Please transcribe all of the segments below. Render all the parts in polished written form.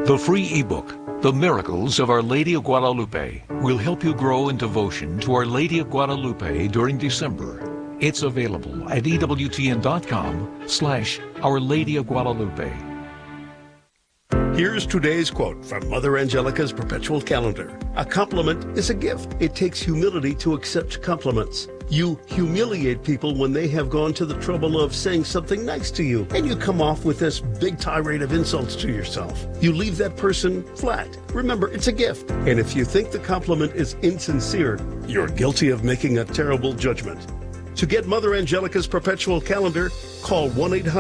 The free ebook, The Miracles of Our Lady of Guadalupe, will help you grow in devotion to Our Lady of Guadalupe during December. It's available at EWTN.com/Our Lady of Guadalupe. Here's today's quote from Mother Angelica's perpetual calendar. A compliment is a gift. It takes humility to accept compliments. You humiliate people when they have gone to the trouble of saying something nice to you, and you come off with this big tirade of insults to yourself. You leave that person flat. Remember, it's a gift. And if you think the compliment is insincere, you're guilty of making a terrible judgment. To get Mother Angelica's perpetual calendar, call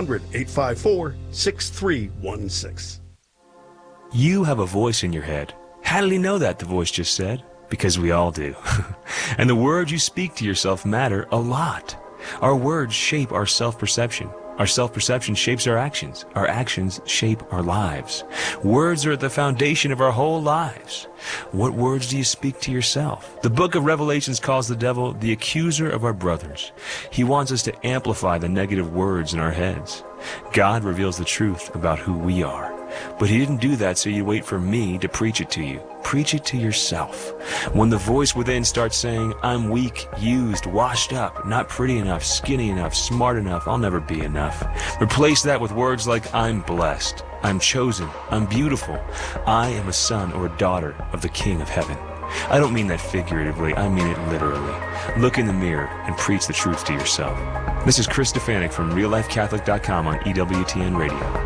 1-800-854-6316. You have a voice in your head. How did he know that, the voice just said? Because we all do. And the words you speak to yourself matter a lot. Our words shape our self-perception. Our self-perception shapes our actions. Our actions shape our lives. Words are at the foundation of our whole lives. What words do you speak to yourself? The book of Revelations calls the devil the accuser of our brothers. He wants us to amplify the negative words in our heads. God reveals the truth about who we are. But he didn't do that so you wait for me to preach it to you. Preach it to yourself. When the voice within starts saying, I'm weak, used, washed up, not pretty enough, skinny enough, smart enough, I'll never be enough, replace that with words like, I'm blessed, I'm chosen, I'm beautiful, I am a son or a daughter of the King of Heaven. I don't mean that figuratively, I mean it literally. Look in the mirror and preach the truth to yourself. This is Chris Stefanik from RealLifeCatholic.com on EWTN Radio.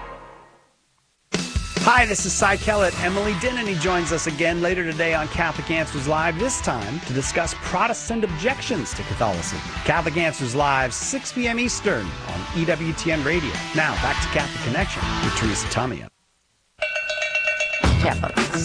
Hi, this is Cy Kellett. Emily Dennany joins us again later today on Catholic Answers Live, this time to discuss Protestant objections to Catholicism. Catholic Answers Live, 6 p.m. Eastern on EWTN Radio. Now, back to Catholic Connection with Teresa Tomeo. Catholics.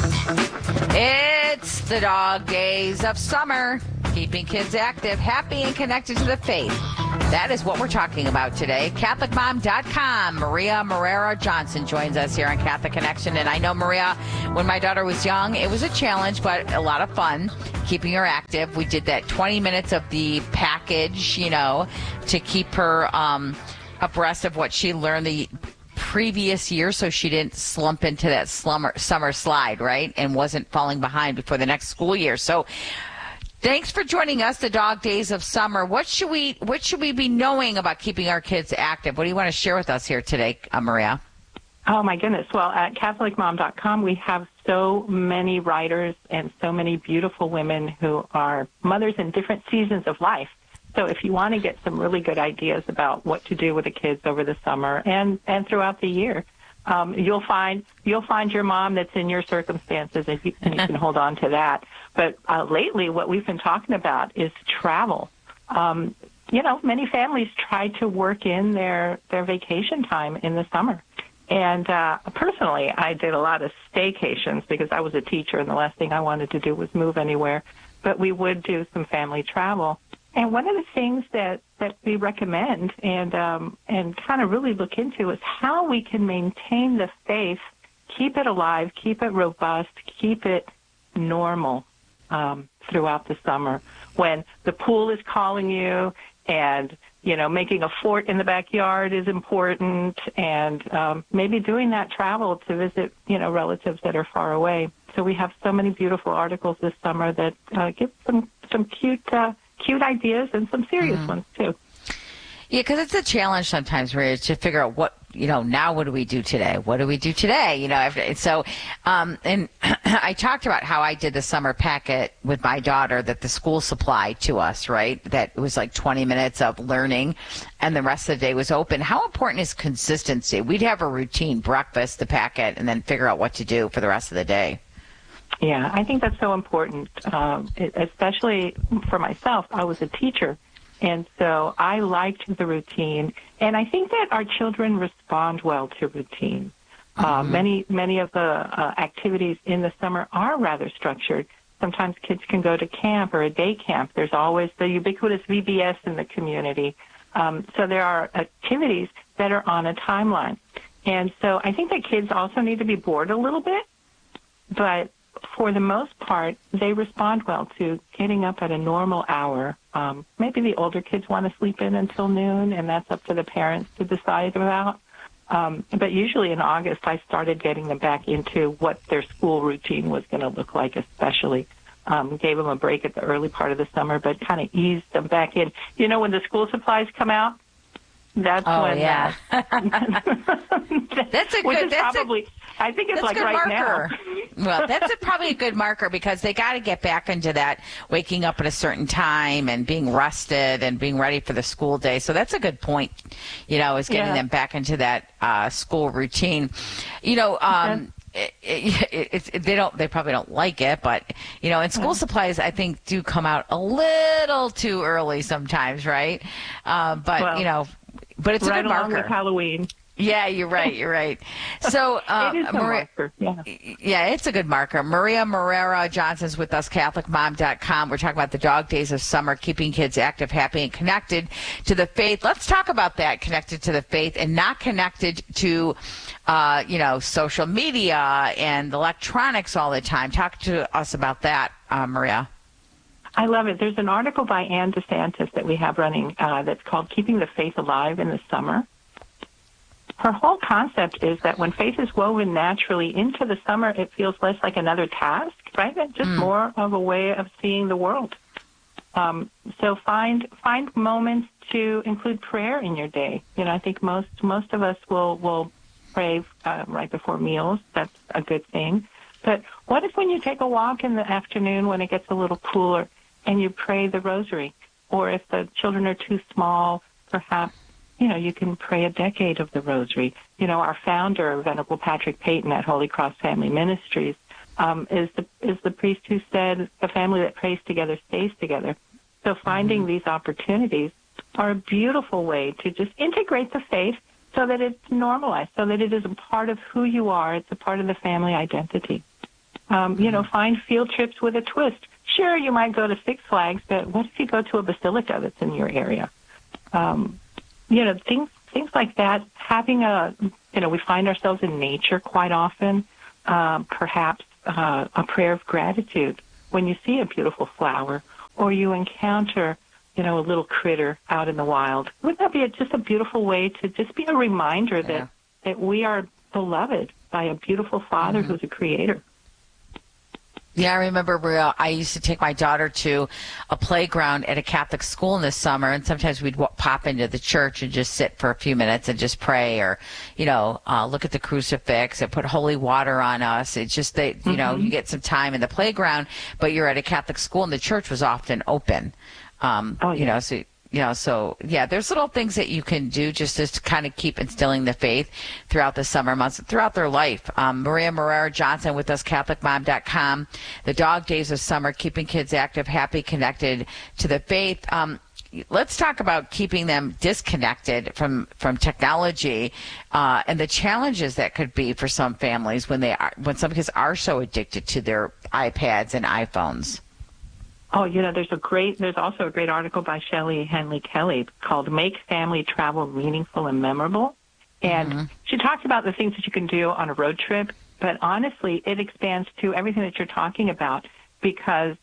It's the dog days of summer, keeping kids active, happy, and connected to the faith. That is what we're talking about today. CatholicMom.com. Maria Moreira Johnson joins us here on Catholic Connection. And I know, Maria, when my daughter was young, it was a challenge, but a lot of fun keeping her active. We did that 20 minutes of the package, to keep her abreast of what she learned the previous year so she didn't slump into that summer slide, right? And wasn't falling behind before the next school year. So thanks for joining us, the dog days of summer. What should we be knowing about keeping our kids active? What do you want to share with us here today, Maria? Oh, my goodness. Well, at CatholicMom.com, we have so many writers and so many beautiful women who are mothers in different seasons of life. So if you want to get some really good ideas about what to do with the kids over the summer and throughout the year, you'll find your mom that's in your circumstances, and you can hold on to that. But lately, what we've been talking about is travel. Many families try to work in their vacation time in the summer. And personally, I did a lot of staycations because I was a teacher, and the last thing I wanted to do was move anywhere. But we would do some family travel. And one of the things that we recommend and kind of really look into is how we can maintain the faith, keep it alive, keep it robust, keep it normal throughout the summer. When the pool is calling you and, making a fort in the backyard is important, and maybe doing that travel to visit, relatives that are far away. So we have so many beautiful articles this summer that give some cute ideas and some serious ones, too. Yeah, because it's a challenge sometimes, Maria, to figure out what, now what do we do today? What do we do today? And I talked about how I did the summer packet with my daughter that the school supplied to us, right? That it was like 20 minutes of learning and the rest of the day was open. How important is consistency? We'd have a routine, breakfast, the packet, and then figure out what to do for the rest of the day. Yeah, I think that's so important, especially for myself. I was a teacher, and so I liked the routine. And I think that our children respond well to routine. Many of the activities in the summer are rather structured. Sometimes kids can go to camp or a day camp. There's always the ubiquitous VBS in the community. So there are activities that are on a timeline. And so I think that kids also need to be bored a little bit, but for the most part, they respond well to getting up at a normal hour. Maybe the older kids want to sleep in until noon, and that's up to the parents to decide about. But usually in August, I started getting them back into what their school routine was going to look like, especially. Gave them a break at the early part of the summer, but kind of eased them back in. You know, when the school supplies come out, that's when. Yeah. That's a good. I think it's like right marker. now. Well, that's probably a good marker because they got to get back into that waking up at a certain time and being rested and being ready for the school day. So that's a good point, you know, is getting them back into that school routine. You know, they probably don't like it, but, you know, and school supplies, I think, do come out a little too early sometimes, right? But, you know, but it's right a good marker. Along with Halloween. Yeah, you're right. So, it is a marker. Yeah, it's a good marker. Maria Marrera Johnson's with us, CatholicMom.com. We're talking about the dog days of summer, keeping kids active, happy, and connected to the faith. Let's talk about that, connected to the faith and not connected to, you know, social media and electronics all the time. Talk to us about that, Maria. I love it. There's an article by Ann DeSantis that we have running that's called Keeping the Faith Alive in the Summer. Her whole concept is that when faith is woven naturally into the summer, it feels less like another task, right? It's just more of a way of seeing the world. So find moments to include prayer in your day. You know, I think most of us will pray right before meals. That's a good thing. But what if when you take a walk in the afternoon when it gets a little cooler and you pray the rosary? Or if the children are too small, perhaps, you know, you can pray a decade of the rosary. You know, our founder, Venerable Patrick Peyton at Holy Cross Family Ministries, is the priest who said, "A family that prays together stays together." So finding these opportunities are a beautiful way to just integrate the faith so that it's normalized, so that it is a part of who you are. It's a part of the family identity. You know, find field trips with a twist. Sure, you might go to Six Flags, but what if you go to a basilica that's in your area? You know, things like that. Having we find ourselves in nature quite often. Perhaps a prayer of gratitude when you see a beautiful flower or you encounter, you know, a little critter out in the wild. Wouldn't that be just a beautiful way to just be a reminder that we are beloved by a beautiful Father who's a creator? Yeah, I remember I used to take my daughter to a playground at a Catholic school in the summer, and sometimes we'd pop into the church and just sit for a few minutes and just pray or, you know, look at the crucifix and put holy water on us. It's just that, you know, you get some time in the playground, but you're at a Catholic school and the church was often open. You know, so there's little things that you can do just to kind of keep instilling the faith throughout the summer months, throughout their life. Maria Marrera Johnson with us, CatholicMom.com. The dog days of summer, keeping kids active, happy, connected to the faith. Let's talk about keeping them disconnected from technology and the challenges that could be for some families when some kids are so addicted to their iPads and iPhones. Oh, you know, there's also a great article by Shelley Henley Kelly called Make Family Travel Meaningful and Memorable. And she talks about the things that you can do on a road trip, but honestly, it expands to everything that you're talking about because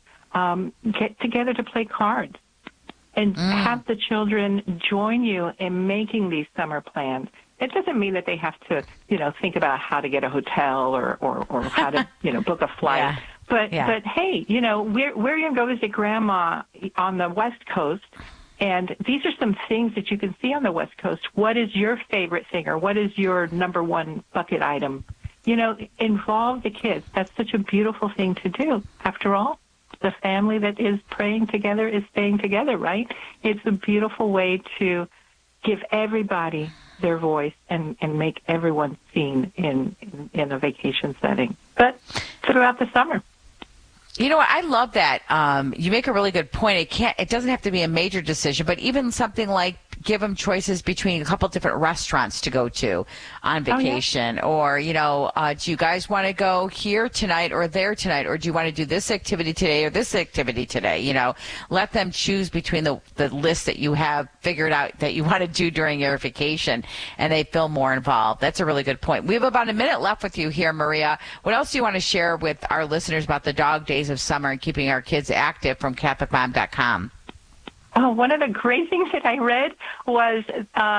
get together to play cards and have the children join you in making these summer plans. It doesn't mean that they have to, you know, think about how to get a hotel or how to, you know, book a flight. But hey, you know, we're going to go visit Grandma on the West Coast, and these are some things that you can see on the West Coast. What is your favorite thing, or what is your number one bucket item? You know, involve the kids. That's such a beautiful thing to do. After all, the family that is praying together is staying together, right? It's a beautiful way to give everybody their voice and make everyone seen in a vacation setting, but throughout the summer. You know what? I love that. You make a really good point. It doesn't have to be a major decision, but even something like give them choices between a couple different restaurants to go to on vacation. Or, you know, do you guys want to go here tonight or there tonight? Or do you want to do this activity today or this activity today? You know, let them choose between the list that you have figured out that you want to do during your vacation, and they feel more involved. That's a really good point. We have about a minute left with you here, Maria. What else do you want to share with our listeners about the dog days of summer and keeping our kids active from CatholicMom.com? Oh, one of the great things that I read was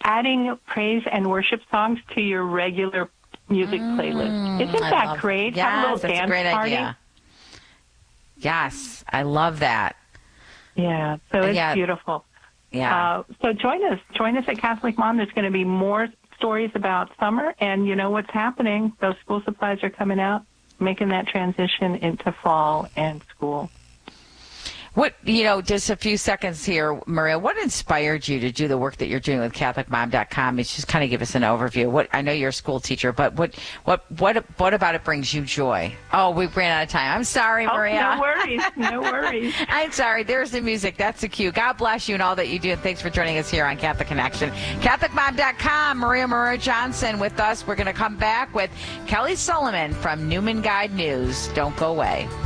adding praise and worship songs to your regular music playlist. Isn't that great? Yes, Have a little that's dance a great party. idea. Yes, I love that. Yeah, so it's beautiful. Yeah. So join us at Catholic Mom. There's going to be more stories about summer, and you know what's happening. Those school supplies are coming out, making that transition into fall and school. What, just a few seconds here, Maria, what inspired you to do the work that you're doing with CatholicMom.com? Just kind of give us an overview. I know you're a school teacher, but what about it brings you joy? Oh, we ran out of time. I'm sorry, Maria. No worries. No worries. I'm sorry. There's the music. That's the cue. God bless you and all that you do. And thanks for joining us here on Catholic Connection. CatholicMom.com, Maria Marrero Johnson with us. We're going to come back with Kelly Sullivan from Newman Guide News. Don't go away.